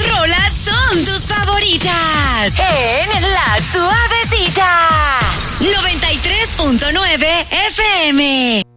rolas son tus favoritas? En La Suavecita. 93.9 FM.